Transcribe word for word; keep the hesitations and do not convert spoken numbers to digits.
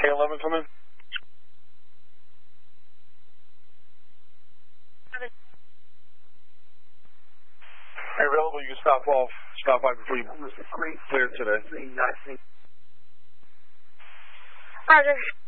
K eleven, come in. Hey, available, you can stop off. Stop by before you clear today. Roger.